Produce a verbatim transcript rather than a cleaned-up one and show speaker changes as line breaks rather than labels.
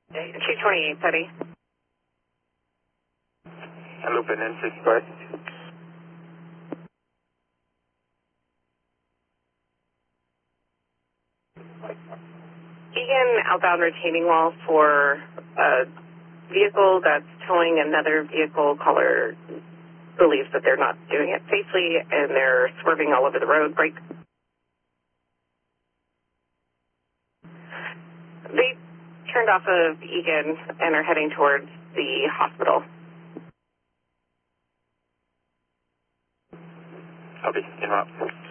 two twenty-eight, Betty.
Loop and six West.
Egan outbound retaining wall for a vehicle that's towing another vehicle. Caller believes that they're not doing it safely and they're swerving all over the road. Brake. They turned off of Egan and are heading towards the hospital.
Copy. In route.